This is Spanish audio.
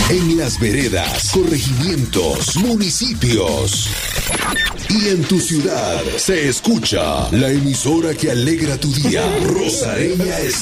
En las veredas, corregimientos, municipios y en tu ciudad se escucha la emisora que alegra tu día. Rosareña